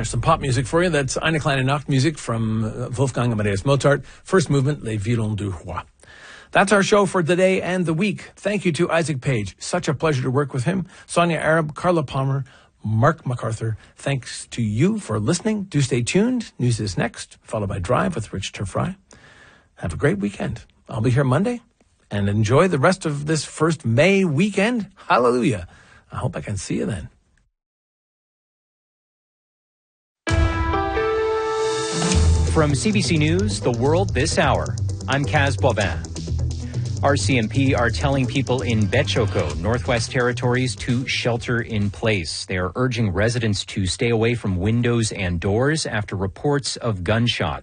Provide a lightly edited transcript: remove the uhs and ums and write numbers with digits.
There's some pop music for you. That's Eine kleine Nacht music from Wolfgang Amadeus Mozart. First movement, Les Violons du Roi. That's our show for today and the week. Thank you to Isaac Page. Such a pleasure to work with him. Sonia Arab, Carla Palmer, Mark MacArthur. Thanks to you for listening. Do stay tuned. News is next, followed by Drive with Rich Turfry. Have a great weekend. I'll be here Monday. And enjoy the rest of this first May weekend. Hallelujah. I hope I can see you then. From CBC News, The World This Hour, I'm Kaz Bobin. RCMP are telling people in Betchoko, Northwest Territories, to shelter in place. They are urging residents to stay away from windows and doors after reports of gunshots.